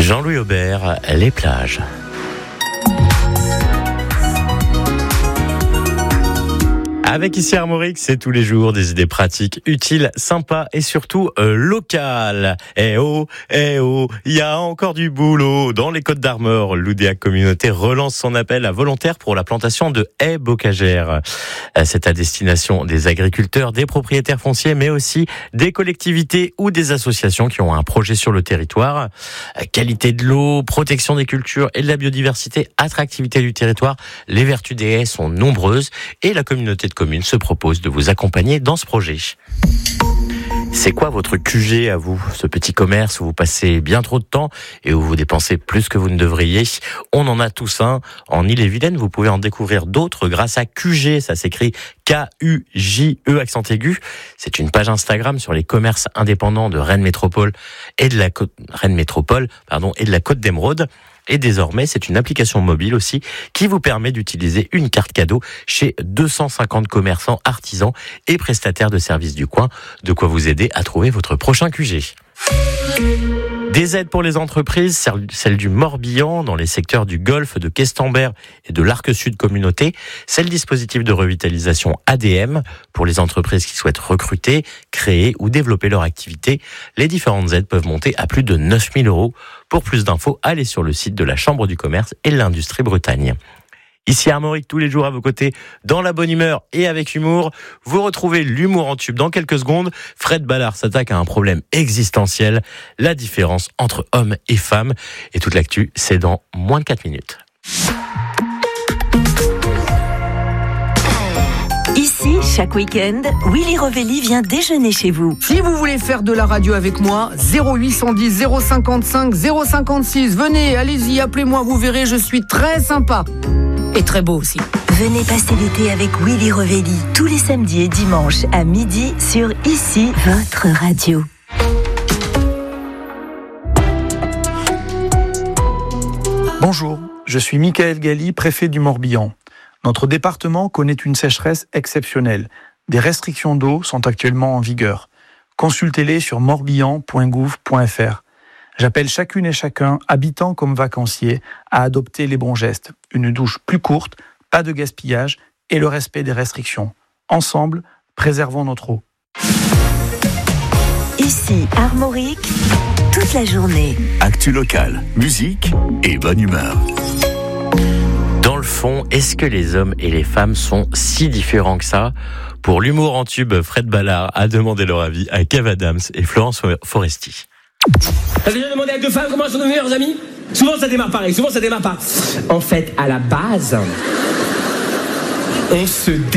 Jean-Louis Aubert, les plages. Avec ici Armorique, c'est tous les jours des idées pratiques, utiles, sympas et surtout locales. Eh oh, il y a encore du boulot. Dans les Côtes d'Armor, l'Oudéac Communauté relance son appel à volontaires pour la plantation de haies bocagères. C'est à destination des agriculteurs, des propriétaires fonciers, mais aussi des collectivités ou des associations qui ont un projet sur le territoire. Qualité de l'eau, protection des cultures et de la biodiversité, attractivité du territoire, les vertus des haies sont nombreuses et la communauté de communes se propose de vous accompagner dans ce projet. C'est quoi votre QG à vous, ce petit commerce où vous passez bien trop de temps et où vous dépensez plus que vous ne devriez? On en a tous un. En Ille-et-Vilaine, vous pouvez en découvrir d'autres grâce à QG. Ça s'écrit K-U-J-E accent aigu. C'est une page Instagram sur les commerces indépendants de Rennes Métropole et de la Côte d'Émeraude. Et désormais, c'est une application mobile aussi qui vous permet d'utiliser une carte cadeau chez 250 commerçants, artisans et prestataires de services du coin. De quoi vous aider à trouver votre prochain QG. Des aides pour les entreprises, celle du Morbihan dans les secteurs du Golfe, de Questembert et de l'Arc Sud Communauté. C'est le dispositif de revitalisation ADM pour les entreprises qui souhaitent recruter, créer ou développer leur activité. Les différentes aides peuvent monter à plus de 9 000 €. Pour plus d'infos, allez sur le site de la Chambre du Commerce et de l'Industrie Bretagne. Ici Armorique, tous les jours à vos côtés, dans la bonne humeur et avec humour. Vous retrouvez l'humour en tube dans quelques secondes. Fred Ballard s'attaque à un problème existentiel, la différence entre hommes et femmes. Et toute l'actu, c'est dans moins de 4 minutes. Ici, chaque week-end, Willy Rovelli vient déjeuner chez vous. Si vous voulez faire de la radio avec moi, 0810 055 056. Venez, allez-y, appelez-moi, vous verrez, je suis très sympa. Et très beau aussi. Venez passer l'été avec Willy Rovelli, tous les samedis et dimanches à midi sur Ici, votre radio. Bonjour, je suis Michael Galli, préfet du Morbihan. Notre département connaît une sécheresse exceptionnelle. Des restrictions d'eau sont actuellement en vigueur. Consultez-les sur morbihan.gouv.fr. J'appelle chacune et chacun, habitants comme vacanciers, à adopter les bons gestes. Une douche plus courte, pas de gaspillage et le respect des restrictions. Ensemble, préservons notre eau. Ici, Armorique, toute la journée. Actu locale, musique et bonne humeur. Dans le fond, est-ce que les hommes et les femmes sont si différents que ça? Pour l'humour en tube, Fred Ballard a demandé leur avis à Kev Adams et Florence Foresti. T'as déjà demandé à deux femmes comment sont nos meilleurs amis? Souvent ça démarre pareil, souvent ça démarre pas. En fait, à la base, on se